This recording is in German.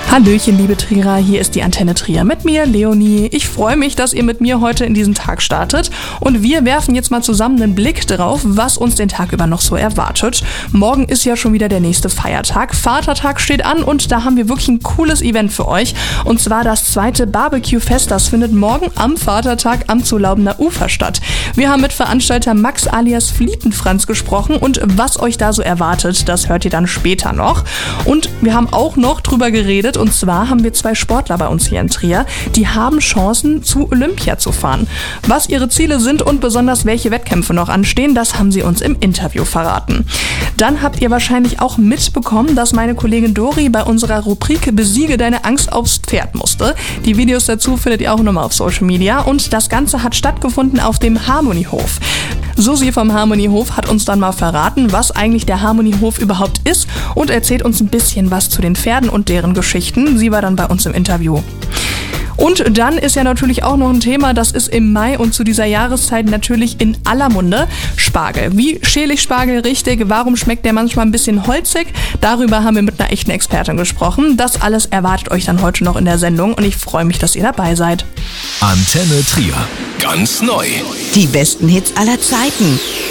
Hallöchen, liebe Trierer, hier ist die Antenne Trier mit mir, Leonie. Ich freue mich, dass ihr mit mir heute in diesen Tag startet und wir werfen jetzt mal zusammen einen Blick drauf, was uns den Tag über noch so erwartet. Morgen ist ja schon wieder der nächste Feiertag. Vatertag steht an und da haben wir wirklich ein cooles Event für euch und zwar das 2. Barbecue-Fest. Das findet morgen am Vatertag am Zulaubener Ufer statt. Wir haben mit Veranstalter Max alias Flietenfranz gesprochen und was euch da so erwartet, das hört ihr dann später noch. Und wir haben auch noch drüber geredet. Und zwar haben wir 2 Sportler bei uns hier in Trier, die haben Chancen, zu Olympia zu fahren. Was ihre Ziele sind und besonders welche Wettkämpfe noch anstehen, das haben sie uns im Interview verraten. Dann habt ihr wahrscheinlich auch mitbekommen, dass meine Kollegin Dori bei unserer Rubrik Besiege deine Angst aufs Pferd musste. Die Videos dazu findet ihr auch nochmal auf Social Media und das Ganze hat stattgefunden auf dem Harmonyhof. Susi vom Harmonyhof hat uns dann mal verraten, was eigentlich der Harmonyhof überhaupt ist und erzählt uns ein bisschen was zu den Pferden und deren Geschichten. Sie war dann bei uns im Interview. Und dann ist ja natürlich auch noch ein Thema, das ist im Mai und zu dieser Jahreszeit natürlich in aller Munde: Spargel. Wie schäle ich Spargel richtig? Warum schmeckt der manchmal ein bisschen holzig? Darüber haben wir mit einer echten Expertin gesprochen. Das alles erwartet euch dann heute noch in der Sendung und ich freue mich, dass ihr dabei seid. Antenne Trier. Ganz neu. Die besten Hits aller Zeiten.